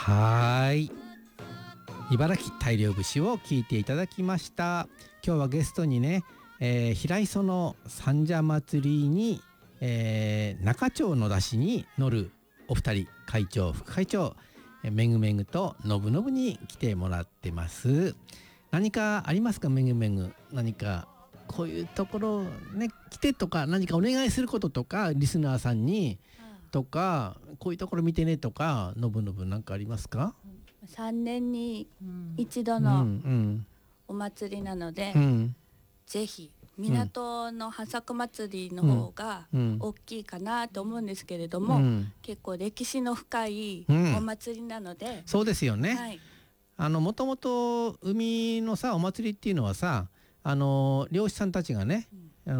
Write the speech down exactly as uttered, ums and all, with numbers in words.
はい、茨城大漁節を聞いていただきました。今日はゲストにね、えー、平磯の三社祭りに、えー、中町の出汁に乗るお二人、会長副会長、めぐめぐとのぶのぶに来てもらってます。何かありますか、めぐめぐ。何かこういうところね来てとか、何かお願いすることとか、リスナーさんにとか、こういうところ見てねとか、のぶのぶなんかありますか？ さんねんに一度のお祭りなので、うんうん、ぜひ港のはさく祭りの方が大きいかなと思うんですけれども、うん、結構歴史の深いお祭りなので、うん、 そうですよね、はい、あのもともと海のさお祭りっていうのはさ、あの漁師さんたちがね、うん、